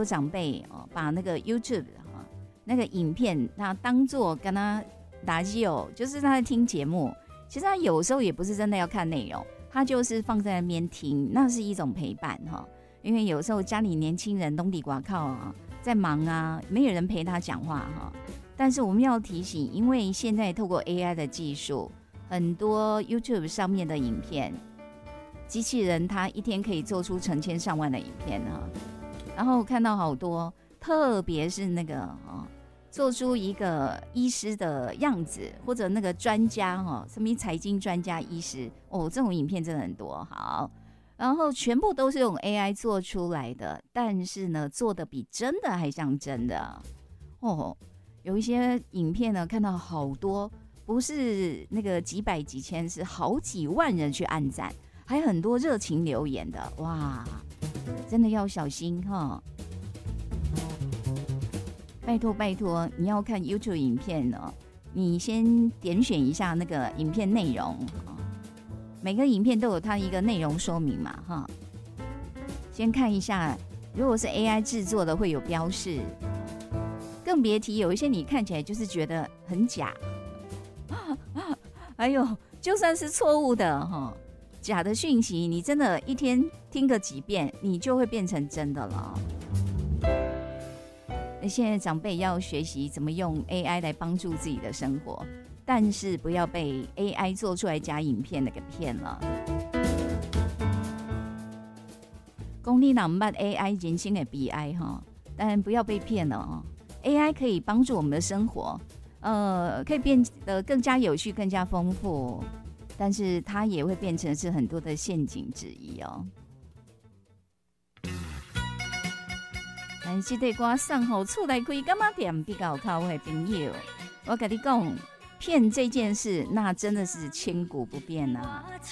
多长辈把那个 YouTube 那个影片，他当做跟他打机就是他在听节目。其实他有时候也不是真的要看内容，他就是放在那边听，那是一种陪伴因为有时候家里年轻人东地寡靠在忙没有人陪他讲话但是我们要提醒，因为现在透过 AI 的技术，很多 YouTube 上面的影片，机器人它一天可以做出成千上万的影片然后看到好多，特别是那个做出一个医师的样子，或者那个专家什么财经专家、医师这种影片真的很多。好，然后全部都是用 AI 做出来的，但是呢，做的比真的还像真的有一些影片呢，看到好多不是那个几百几千，是好几万人去按赞，还有很多热情留言的，哇，真的要小心拜托拜托，你要看 YouTube 影片你先点选一下那个影片内容每个影片都有它一个内容说明嘛先看一下，如果是 AI 制作的会有标示，更别提有一些你看起来就是觉得很假还有就算是错误的假的讯息，你真的一天听个几遍，你就会变成真的了。现在长辈要学习怎么用 AI 来帮助自己的生活，但是不要被 AI 做出来假影片的给骗了。说你若不捌 AI 人生的悲哀但不要被骗了AI 可以帮助我们的生活，可以变得更加有趣、更加丰富，但是它也会变成是很多的陷阱之一但是这歌送给厝内开柑仔店比较有靠的朋友，我跟你讲，骗这件事那真的是千古不变